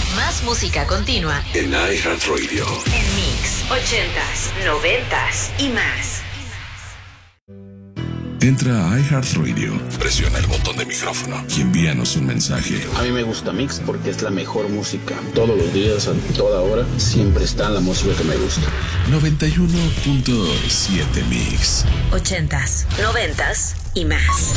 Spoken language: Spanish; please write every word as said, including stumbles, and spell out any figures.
Más música continua en iHeartRadio. En Mix, ochentas, noventas y más. Entra a iHeartRadio, presiona el botón de micrófono y envíanos un mensaje. A mí me gusta Mix porque es la mejor música. Todos los días, a toda hora, siempre está la música que me gusta. noventa y uno punto siete Mix. Ochentas, noventas y más.